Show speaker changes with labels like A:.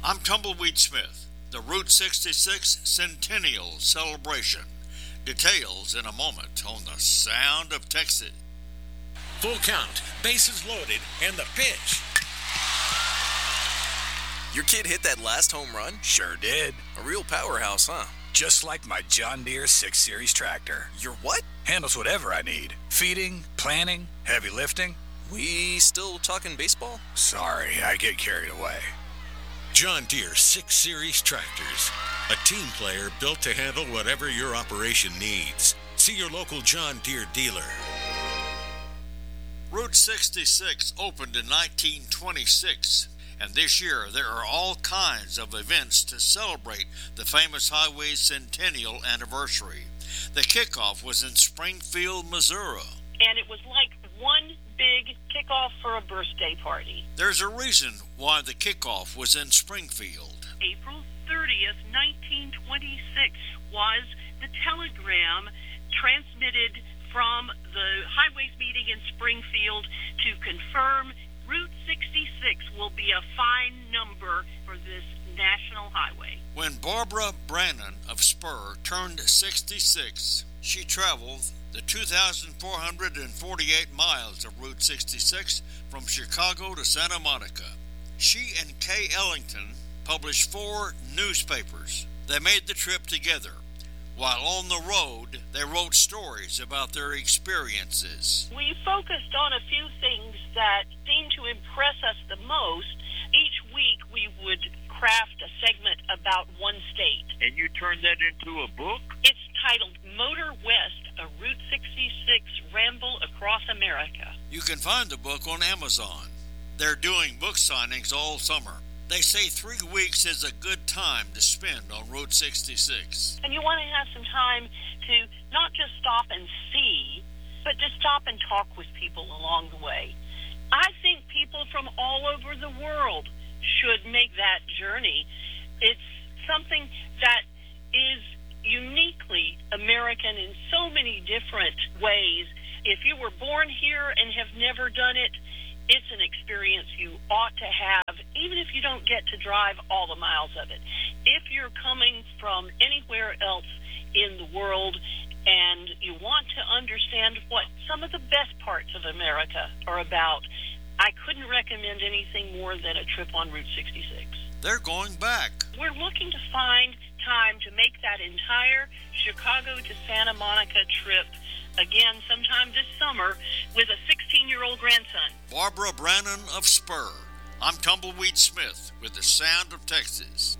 A: I'm Tumbleweed Smith, the Route 66 Centennial Celebration. Details in a moment on the Sound of Texas.
B: Full count, bases loaded, and the pitch.
C: Your kid hit that last home run?
D: Sure did.
C: A real powerhouse, huh?
D: Just like my John Deere 6 Series tractor.
C: Your what?
D: Handles whatever I need. Feeding, planting, heavy lifting.
C: We still talking baseball?
D: Sorry, I get carried away.
B: John Deere 6 Series tractors. A team player built to handle whatever your operation needs. See your local John Deere dealer.
A: Route 66 opened in 1926, and this year there are all kinds of events to celebrate the famous highway's centennial anniversary. The kickoff was in Springfield, Missouri.
E: And it was like one big kickoff for a birthday party.
A: There's a reason why the kickoff was in Springfield.
E: April 30th, 1926 was the telegram transmitted from the highways meeting in Springfield to confirm Route 66 will be a fine number for this national highway.
A: When Barbara Brannon of Spur turned 66, she traveled the 2,448 miles of Route 66 from Chicago to Santa Monica. She and Kay Ellington published 4 newspapers. They made the trip together. While on the road, they wrote stories about their experiences.
E: We focused on a few things that seemed to impress us the most. Each week we would craft a segment about one state.
F: And you turned that into a book?
E: It's titled Motor West, a Route 66 Ramble Across America.
A: You can find the book on Amazon. They're doing book signings all summer. They say 3 weeks is a good time to spend on Route 66.
E: And you want to have some time to not just stop and see, but to stop and talk with people along the way. I think people from all over the world should make that journey. It's something that is uniquely American in so many different ways. If you were born here and have never done it, it's an experience you ought to have, even if you don't get to drive all the miles of it. If you're coming from anywhere else in the world and you want to understand what some of the best parts of America are about, I couldn't recommend anything more than a trip on Route 66.
A: They're going back.
E: We're looking to find time to make that entire Chicago to Santa Monica trip again sometime this summer with a 16-year-old grandson.
A: Barbara Brannon of Spur. I'm Tumbleweed Smith with the Sound of Texas.